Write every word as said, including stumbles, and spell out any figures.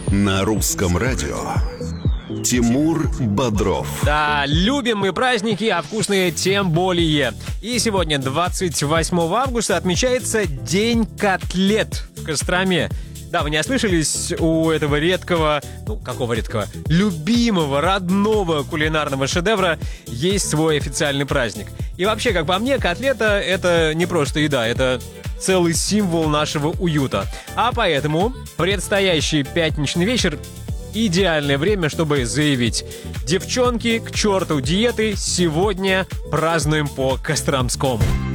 На русском радио Тимур Бодров. Да, любим мы праздники, а вкусные тем более. И сегодня, двадцать восьмого августа, отмечается День котлет в Костроме. Да, вы не ослышались, у этого редкого, ну, какого редкого, любимого, родного кулинарного шедевра есть свой официальный праздник. И вообще, как по мне, котлета — это не просто еда, это целый символ нашего уюта. А поэтому предстоящий пятничный вечер — идеальное время, чтобы заявить: девчонки, к черту диеты, сегодня празднуем по-костромскому.